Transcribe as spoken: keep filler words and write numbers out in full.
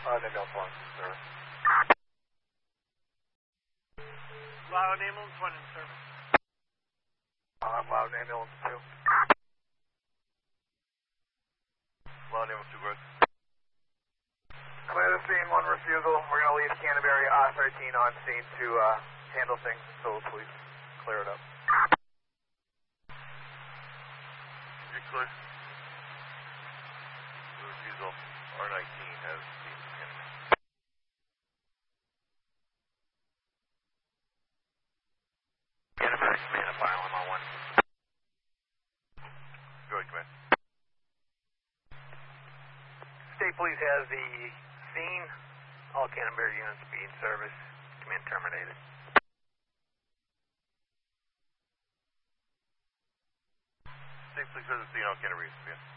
Uh, ambulance one, service. Loud ambulance one in service. Uh, loud ambulance two. Loud ambulance two, good. Clear the scene, one refusal. We're going to leave Canterbury R thirteen on scene to uh, handle things until the police clear it up. You're clear. The refusal, R nineteen has seen Canterbury. Canterbury command, file M O one. Go ahead, command. State Police has the scene. All Canterbury units be in service. Command terminated. State Police has the scene, all Canterbury, yeah.